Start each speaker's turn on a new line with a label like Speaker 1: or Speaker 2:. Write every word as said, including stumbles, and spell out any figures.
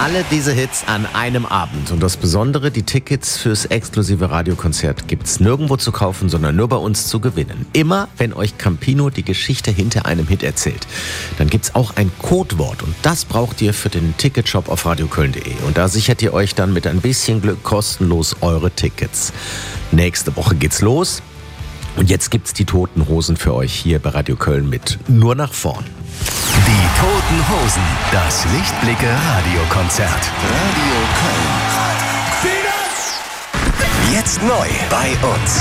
Speaker 1: Alle diese Hits an einem Abend. Und das Besondere, die Tickets fürs exklusive Radiokonzert gibt's nirgendwo zu kaufen, sondern nur bei uns zu gewinnen. Immer, wenn euch Campino die Geschichte hinter einem Hit erzählt, dann gibt's auch ein Codewort. Und das braucht ihr für den Ticketshop auf radioköln punkt de. Und da sichert ihr euch dann mit ein bisschen Glück kostenlos eure Tickets. Nächste Woche geht's los. Und jetzt gibt's die Toten Hosen für euch hier bei Radio Köln mit Nur nach vorn.
Speaker 2: Die Toten Hosen, das Lichtblicke Radiokonzert.
Speaker 3: Radio Köln.
Speaker 2: Jetzt neu bei uns.